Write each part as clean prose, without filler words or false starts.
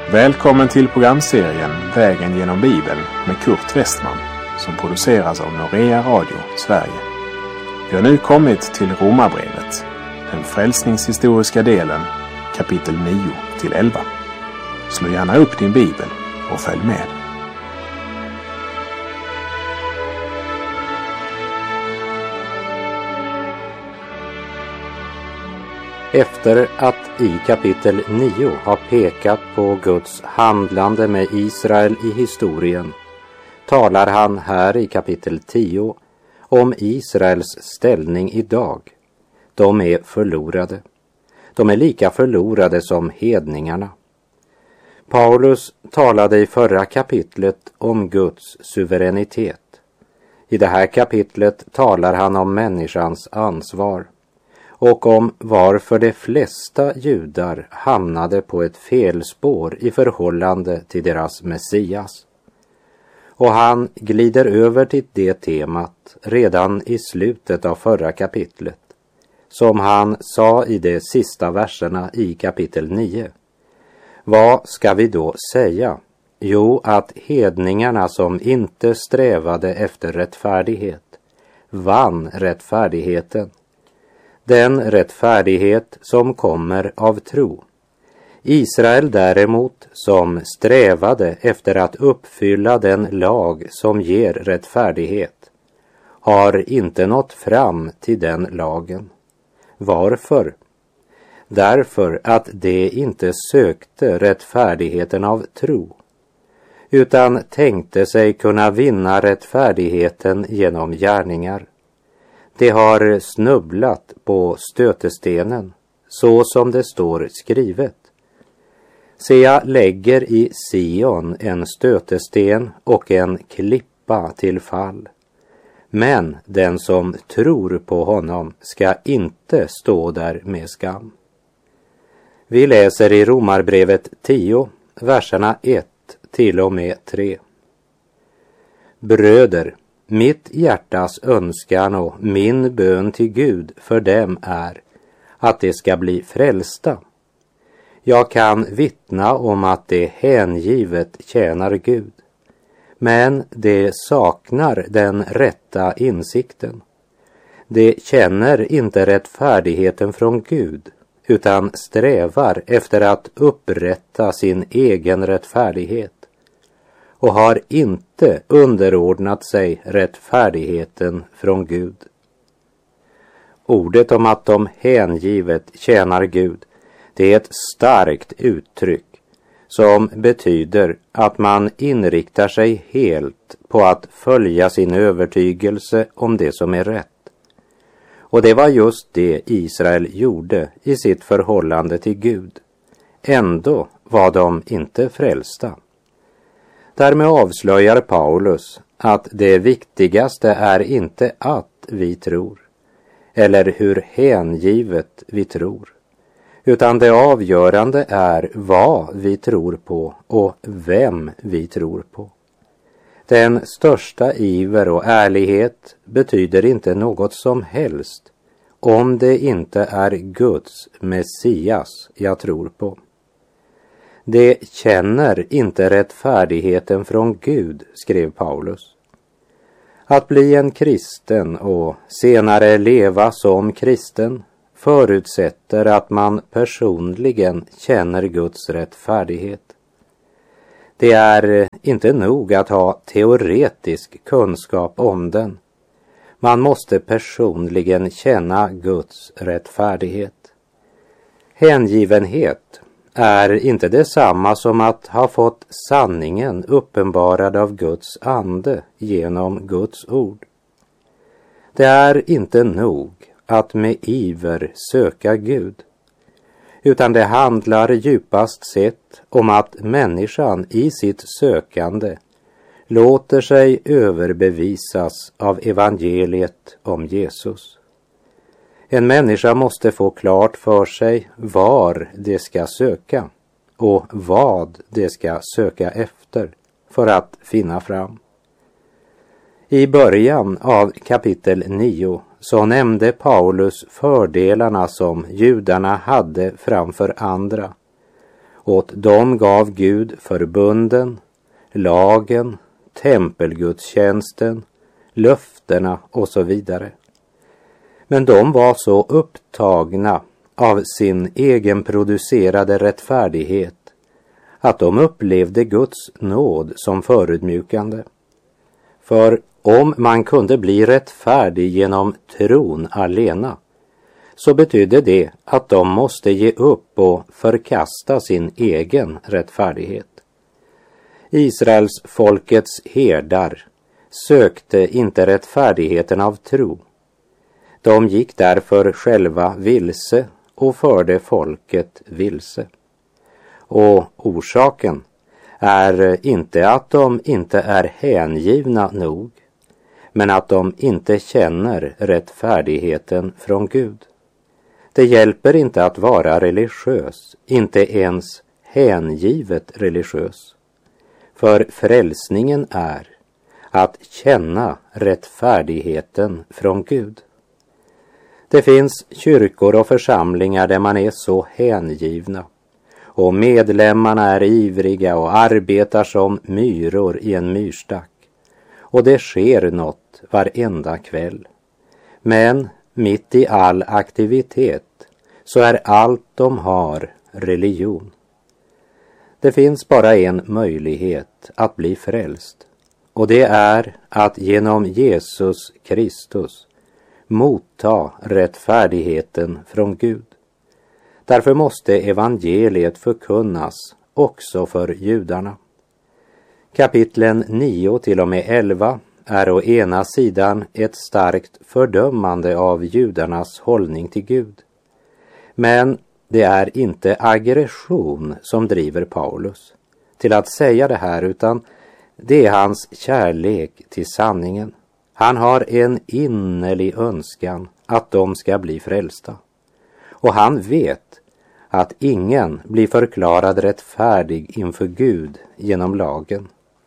Välkommen till programserien Vägen genom Bibeln med Kurt Westman som produceras av Norea Radio Sverige. Vi har nu kommit till Romarbrevet, den frälsningshistoriska delen, kapitel 9-11. Slå gärna upp din bibel och följ med. Efter att i kapitel 9 ha pekat på Guds handlande med Israel i historien, talar han här i kapitel 10 om Israels ställning idag. De är förlorade. De är lika förlorade som hedningarna. Paulus talade i förra kapitlet om Guds suveränitet. I det här kapitlet talar han om människans ansvar och om varför de flesta judar hamnade på ett felspår i förhållande till deras Messias. Och han glider över till det temat redan i slutet av förra kapitlet, som han sa i de sista verserna i kapitel 9. Vad ska vi då säga? Jo, att hedningarna som inte strävade efter rättfärdighet vann rättfärdigheten. Den rättfärdighet som kommer av tro. Israel däremot, som strävade efter att uppfylla den lag som ger rättfärdighet, har inte nått fram till den lagen. Varför? Därför att de inte sökte rättfärdigheten av tro, utan tänkte sig kunna vinna rättfärdigheten genom gärningar. De har snubblat på stötestenen, så som det står skrivet. Se, jag lägger i Sion en stötesten och en klippa till fall. Men den som tror på honom ska inte stå där med skam. Vi läser i Romarbrevet 10, verserna 1 till och med 3. Bröder, mitt hjärtas önskan och min bön till Gud för dem är att de ska bli frälsta. Jag kan vittna om att de hängivet tjänar Gud, men de saknar den rätta insikten. De känner inte rättfärdigheten från Gud, utan strävar efter att upprätta sin egen rättfärdighet och har inte underordnat sig rättfärdigheten från Gud. Ordet om att de hängivet tjänar Gud, det är ett starkt uttryck som betyder att man inriktar sig helt på att följa sin övertygelse om det som är rätt. Och det var just det Israel gjorde i sitt förhållande till Gud. Ändå var de inte frälsta. Därmed avslöjar Paulus att det viktigaste är inte att vi tror, eller hur hängivet vi tror, utan det avgörande är vad vi tror på och vem vi tror på. Den största iver och ärlighet betyder inte något som helst om det inte är Guds Messias jag tror på. De känner inte rättfärdigheten från Gud, skrev Paulus. Att bli en kristen och senare leva som kristen förutsätter att man personligen känner Guds rättfärdighet. Det är inte nog att ha teoretisk kunskap om den. Man måste personligen känna Guds rättfärdighet. Hängivenhet är inte detsamma som att ha fått sanningen uppenbarad av Guds ande genom Guds ord. Det är inte nog att med iver söka Gud, utan det handlar djupast sett om att människan i sitt sökande låter sig överbevisas av evangeliet om Jesus. En människa måste få klart för sig var det ska söka och vad det ska söka efter för att finna fram. I början av kapitel 9 så nämnde Paulus fördelarna som judarna hade framför andra Åt dem gav Gud förbunden, lagen, tempelgudstjänsten, löftena och så vidare. Men de var så upptagna av sin egenproducerade rättfärdighet att de upplevde Guds nåd som förödmjukande. För om man kunde bli rättfärdig genom tron alena, så betydde det att de måste ge upp och förkasta sin egen rättfärdighet. Israels folkets herdar sökte inte rättfärdigheten av tro. De gick därför själva vilse och förde folket vilse. Och orsaken är inte att de inte är hängivna nog, men att de inte känner rättfärdigheten från Gud. Det hjälper inte att vara religiös, inte ens hängivet religiös. För frälsningen är att känna rättfärdigheten från Gud. Det finns kyrkor och församlingar där man är så hängivna och medlemmarna är ivriga och arbetar som myror i en myrstack. Och det sker något varenda kväll. Men mitt i all aktivitet så är allt de har religion. Det finns bara en möjlighet att bli frälst, och det är att genom Jesus Kristus motta rättfärdigheten från Gud. Därför måste evangeliet förkunnas också för judarna. Kapitlen 9 till och med 11 är å ena sidan ett starkt fördömande av judarnas hållning till Gud. Men det är inte aggression som driver Paulus till att säga det här, utan det är hans kärlek till sanningen. Han har en innerlig önskan att de ska bli frälsta. Och han vet att ingen blir förklarad rättfärdig inför Gud genom lagen.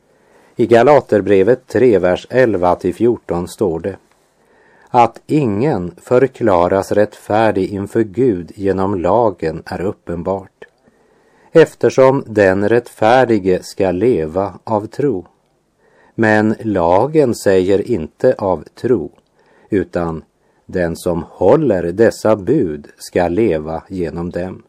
I Galaterbrevet 3, vers 11-14 står det att ingen förklaras rättfärdig inför Gud genom lagen är uppenbart, eftersom den rättfärdige ska leva av tro. Men lagen säger inte av tro, utan den som håller dessa bud ska leva genom dem.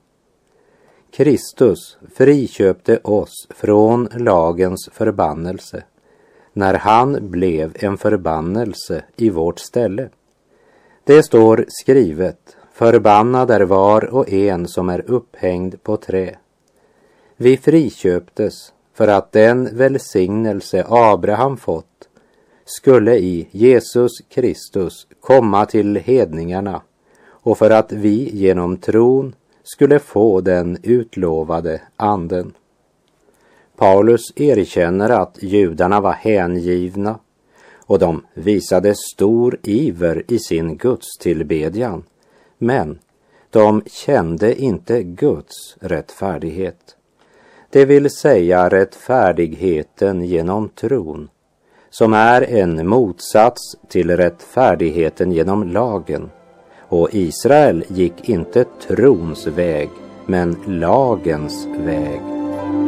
Kristus friköpte oss från lagens förbannelse när han blev en förbannelse i vårt ställe. Det står skrivet: förbannad är var och en som är upphängd på trä. Vi friköptes för att den välsignelse Abraham fått skulle i Jesus Kristus komma till hedningarna, och för att vi genom tron skulle få den utlovade anden. Paulus erkänner att judarna var hängivna och de visade stor iver i sin gudstillbedjan, men de kände inte Guds rättfärdighet. Det vill säga rättfärdigheten genom tron, som är en motsats till rättfärdigheten genom lagen. Och Israel gick inte trons väg, men lagens väg.